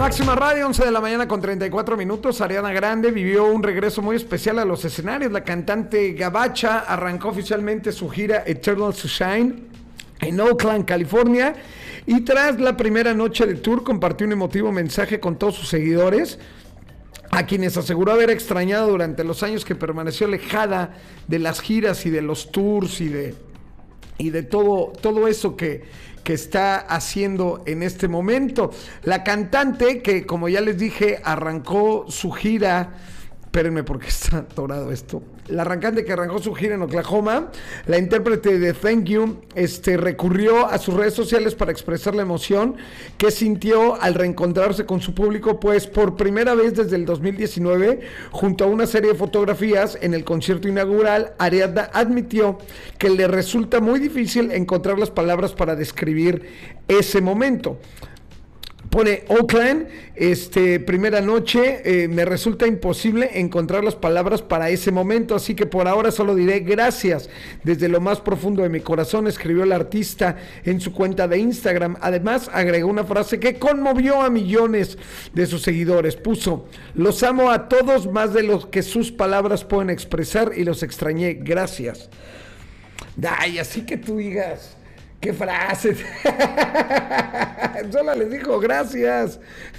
Máxima Radio, 11 de la mañana con 34 minutos. Ariana Grande vivió un regreso muy especial a los escenarios. La cantante gabacha arrancó oficialmente su gira Eternal Sunshine en Oakland, California, y tras la primera noche de tour compartió un emotivo mensaje con todos sus seguidores, a quienes aseguró haber extrañado durante los años que permaneció alejada de las giras y de los tours y de todo eso que está haciendo en este momento. La cantante que, como ya les dije, arrancó su gira... Espérenme porque está atorado esto. La cantante que arrancó su gira en Oklahoma, la intérprete de Thank You, recurrió a sus redes sociales para expresar la emoción que sintió al reencontrarse con su público, pues por primera vez desde el 2019, junto a una serie de fotografías en el concierto inaugural, Ariana admitió que le resulta muy difícil encontrar las palabras para describir ese momento. Pone Oakland, primera noche, me resulta imposible encontrar las palabras para ese momento, así que por ahora solo diré gracias desde lo más profundo de mi corazón, escribió el artista en su cuenta de Instagram. Además, agregó una frase que conmovió a millones de sus seguidores. Puso: los amo a todos más de lo que sus palabras pueden expresar y los extrañé, gracias. Ay, así que tú digas... ¡Qué frase! Solo les dijo gracias.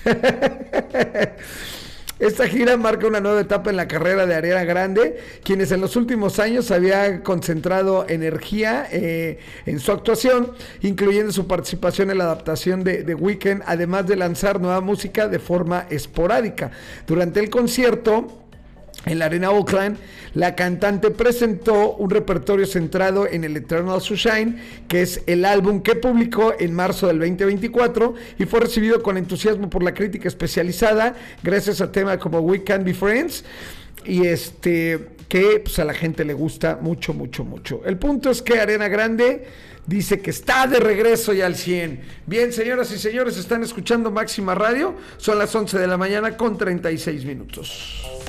Esta gira marca una nueva etapa en la carrera de Ariana Grande, quienes en los últimos años había concentrado energía en su actuación, incluyendo su participación en la adaptación de The Weeknd, además de lanzar nueva música de forma esporádica. Durante el concierto en la Arena Oakland, la cantante presentó un repertorio centrado en el Eternal Sunshine, que es el álbum que publicó en marzo del 2024 y fue recibido con entusiasmo por la crítica especializada, gracias a temas como We Can Be Friends, y que pues a la gente le gusta mucho, mucho, mucho. El punto es que Ariana Grande dice que está de regreso ya al 100. Bien, señoras y señores, están escuchando Máxima Radio, son las 11 de la mañana con 36 minutos.